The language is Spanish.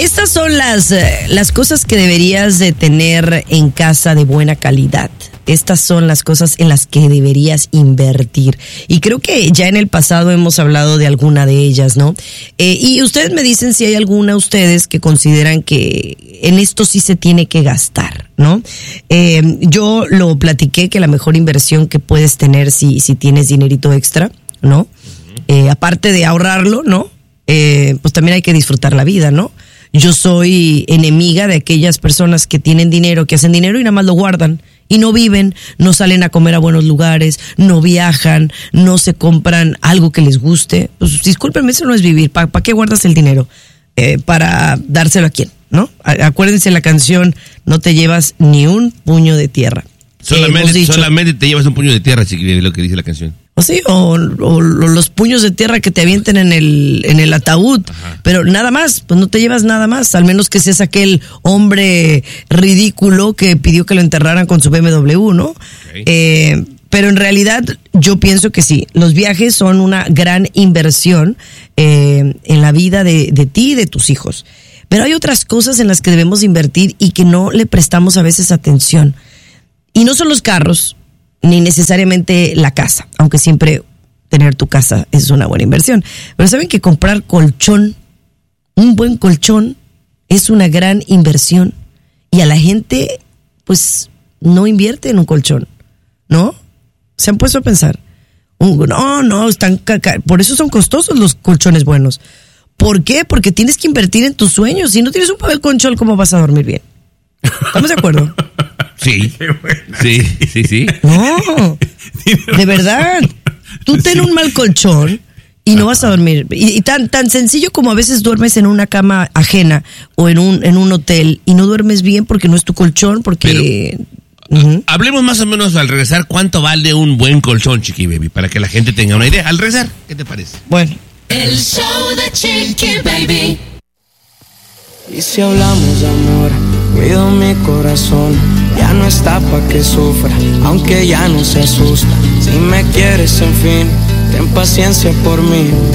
Estas son las cosas que deberías de tener en casa de buena calidad. Estas son las cosas en las que deberías invertir. Y creo que ya en el pasado hemos hablado de alguna de ellas, ¿no? Y ustedes me dicen si hay alguna ustedes que consideran que en esto sí se tiene que gastar, ¿no? Yo lo platiqué que la mejor inversión que puedes tener si tienes dinerito extra, ¿no? Aparte de ahorrarlo, ¿no? Pues también hay que disfrutar la vida, ¿no? Yo soy enemiga de aquellas personas que tienen dinero, que hacen dinero y nada más lo guardan. Y no viven, no salen a comer a buenos lugares, no viajan, no se compran algo que les guste. Pues discúlpenme, eso no es vivir. ¿Para qué guardas el dinero? Para dárselo a quién, ¿no? Acuérdense la canción, no te llevas ni un puño de tierra. Solamente te llevas un puño de tierra, chiquillo, es lo que dice la canción. O los puños de tierra que te avienten en el ataúd. Ajá. Pero nada más, pues no te llevas nada más, al menos que seas aquel hombre ridículo que pidió que lo enterraran con su BMW, ¿no? Okay. Pero en realidad yo pienso que sí, los viajes son una gran inversión en la vida de ti y de tus hijos. Pero hay otras cosas en las que debemos invertir y que no le prestamos a veces atención. Y no son los carros, ni necesariamente la casa, aunque siempre tener tu casa es una buena inversión. Pero saben que comprar colchón, un buen colchón, es una gran inversión. Y a la gente, pues, no invierte en un colchón, ¿no? Se han puesto a pensar. No, por eso son costosos los colchones buenos. ¿Por qué? Porque tienes que invertir en tus sueños. Si no tienes un buen colchón, ¿cómo vas a dormir bien? ¿Estamos de acuerdo? Sí. Sí. No, de verdad. Tú ten un mal colchón y no vas a dormir. Y tan sencillo como a veces duermes en una cama ajena o en un hotel y no duermes bien porque no es tu colchón, porque... Pero, hablemos más o menos al regresar cuánto vale un buen colchón, Chiqui Baby, para que la gente tenga una idea. Al regresar, ¿qué te parece? Bueno. El show de Chiqui Baby. Y si hablamos de amor, cuido mi corazón, ya no está pa' que sufra, aunque ya no se asusta. Si me quieres, en fin, ten paciencia por mí.